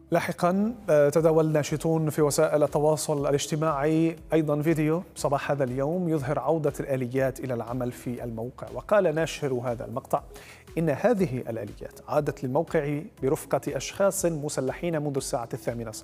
لاحقا تداول ناشطون في وسائل التواصل الاجتماعي أيضا فيديو صباح هذا اليوم يظهر عودة الآليات إلى العمل في الموقع. وقال ناشر هذا المقطع إن هذه الآليات عادت للموقع برفقة أشخاص مسلحين منذ الساعة 8 صباحا.